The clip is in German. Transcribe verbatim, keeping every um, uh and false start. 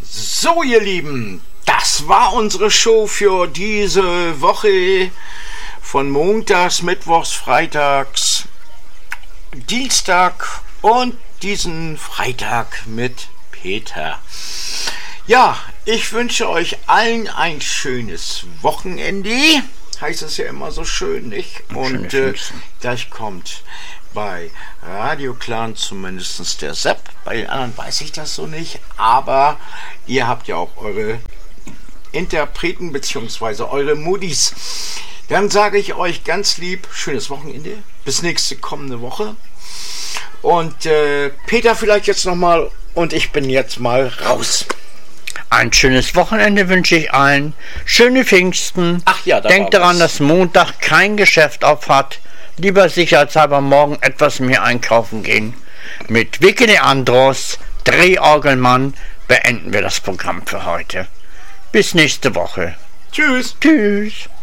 So, ihr Lieben, das war unsere Show für diese Woche von Montags, Mittwochs, Freitags, Dienstag und diesen Freitag mit Peter. Ja, ich wünsche euch allen ein schönes Wochenende. Heißt es ja immer so schön, nicht? Und äh, gleich kommt bei Radio Clan zumindest der Sepp. Bei den anderen weiß ich das so nicht. Aber ihr habt ja auch eure Interpreten bzw. eure Moody's. Dann sage ich euch ganz lieb, schönes Wochenende. Bis nächste kommende Woche. Und äh, Peter vielleicht jetzt nochmal. Und ich bin jetzt mal raus. Ein schönes Wochenende wünsche ich allen. Schöne Pfingsten. Ach ja, da Denkt daran, dass Montag kein Geschäft auf hat. Lieber sicherheitshalber morgen etwas mehr einkaufen gehen. Mit Vicky Leandros, Drehorgelmann, beenden wir das Programm für heute. Bis nächste Woche. Tschüss. Tschüss.